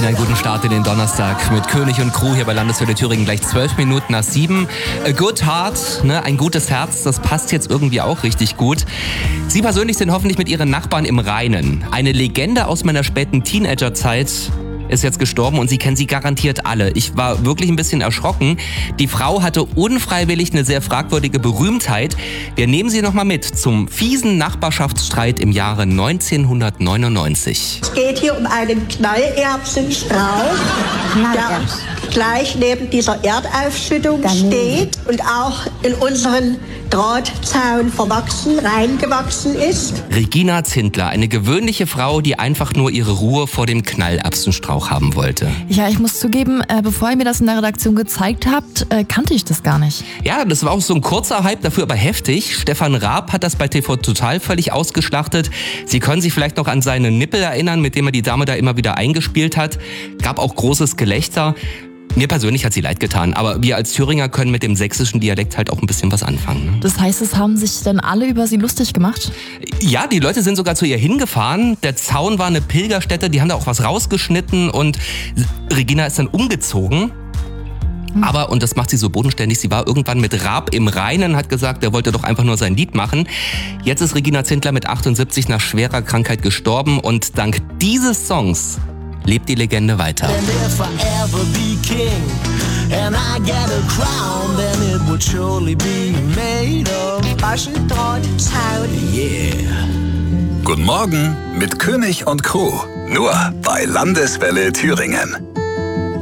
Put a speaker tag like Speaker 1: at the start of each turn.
Speaker 1: Ihnen einen guten Start in den Donnerstag mit König und Crew hier bei Landeswelle Thüringen. Gleich 12 Minuten nach 7. A good heart, ne? Ein gutes Herz, das passt jetzt irgendwie auch richtig gut. Sie persönlich sind hoffentlich mit Ihren Nachbarn im Reinen. Eine Legende aus meiner späten Teenagerzeit ist jetzt gestorben und Sie kennen sie garantiert alle. Ich war wirklich ein bisschen erschrocken. Die Frau hatte unfreiwillig eine sehr fragwürdige Berühmtheit. Wir nehmen Sie noch mal mit zum fiesen Nachbarschaftsstreit im Jahre 1999.
Speaker 2: Es geht hier um einen Knallerbsenstrauch, der gleich neben dieser Erdaufschüttung steht und auch in unseren Drahtzaun reingewachsen ist.
Speaker 1: Regina Zindler, eine gewöhnliche Frau, die einfach nur ihre Ruhe vor dem Knallerbsenstrauch haben wollte.
Speaker 3: Ja, ich muss zugeben, bevor ihr mir das in der Redaktion gezeigt habt, kannte ich das gar nicht.
Speaker 1: Ja, das war auch so ein kurzer Hype, dafür aber heftig. Stefan Raab hat das bei TV Total völlig ausgeschlachtet. Sie können sich vielleicht noch an seine Nippel erinnern, mit dem er die Dame da immer wieder eingespielt hat. Gab auch großes Gelächter. Mir persönlich hat sie leid getan, aber wir als Thüringer können mit dem sächsischen Dialekt halt auch ein bisschen was anfangen. Ne?
Speaker 3: Das heißt, es haben sich denn alle über sie lustig gemacht?
Speaker 1: Ja, die Leute sind sogar zu ihr hingefahren. Der Zaun war eine Pilgerstätte, die haben da auch was rausgeschnitten und Regina ist dann umgezogen. Aber, und das macht sie so bodenständig, sie war irgendwann mit Raab im Reinen, hat gesagt, er wollte doch einfach nur sein Lied machen. Jetzt ist Regina Zindler mit 78 nach schwerer Krankheit gestorben und dank dieses Songs lebt die Legende weiter.
Speaker 4: Guten Morgen mit König und Crew. Nur bei Landeswelle Thüringen.